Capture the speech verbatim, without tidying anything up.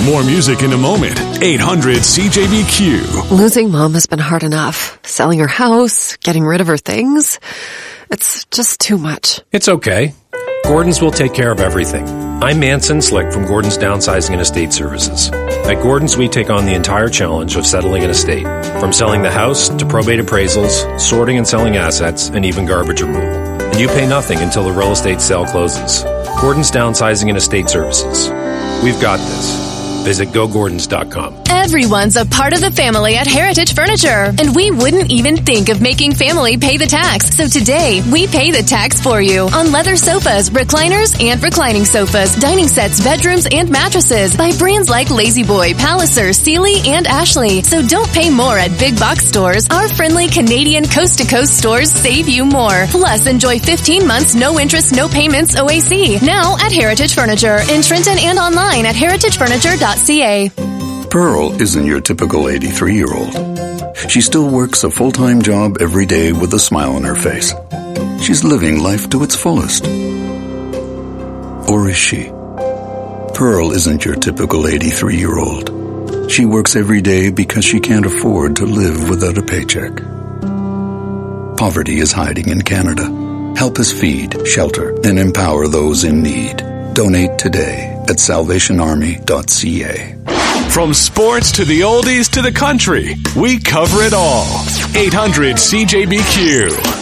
More music in a moment. eight hundred C J B Q. Losing mom has been hard enough. Selling her house, getting rid of her things. It's just too much. It's okay. Gordon's will take care of everything. I'm Manson Slick from Gordon's Downsizing and Estate Services. At Gordon's, we take on the entire challenge of settling an estate, from selling the house to probate appraisals, sorting and selling assets, and even garbage removal. And you pay nothing until the real estate sale closes. Gordon's Downsizing and Estate Services. We've got this. Visit go gordons dot com. Everyone's a part of the family at Heritage Furniture, and we wouldn't even think of making family pay the tax. So today, we pay the tax for you on leather sofas, recliners, and reclining sofas, dining sets, bedrooms, and mattresses by brands like Lazy Boy, Palliser, Sealy, and Ashley. So don't pay more at big box stores. Our friendly Canadian coast-to-coast stores save you more. Plus, enjoy fifteen months, no interest, no payments O A C. Now at Heritage Furniture in Trenton and online at heritage furniture dot c a. Pearl isn't your typical eighty-three-year-old. She still works a full-time job every day with a smile on her face. She's living life to its fullest. Or is she? Pearl isn't your typical eighty-three-year-old. She works every day because she can't afford to live without a paycheck. Poverty is hiding in Canada. Help us feed, shelter, and empower those in need. Donate today at salvation army dot c a. From sports to the oldies to the country, we cover it all. eight hundred C J B Q.